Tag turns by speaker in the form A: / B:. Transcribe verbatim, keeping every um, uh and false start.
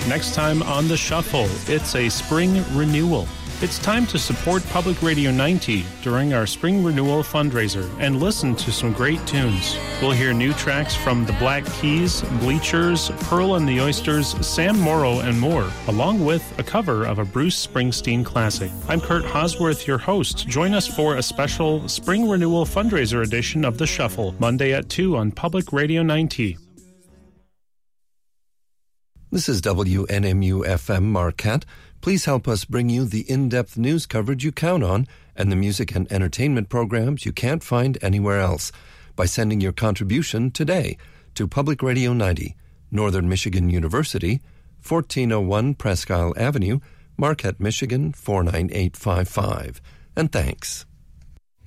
A: Next time on The Shuffle, it's a spring renewal. It's time to support Public Radio ninety during our spring renewal fundraiser and listen to some great tunes. We'll hear new tracks from the Black Keys, Bleachers, Pearl and the Oysters, Sam Morrow, and more, along with a cover of a Bruce Springsteen classic. I'm Kurt Hosworth, your host. Join us for a special spring renewal fundraiser edition of The Shuffle, Monday at two on Public Radio ninety.
B: This is W N M U F M Marquette. Please help us bring you the in-depth news coverage you count on and the music and entertainment programs you can't find anywhere else by sending your contribution today to Public Radio ninety, Northern Michigan University, fourteen oh one Presque Isle Avenue, Marquette, Michigan four nine eight five five. And thanks.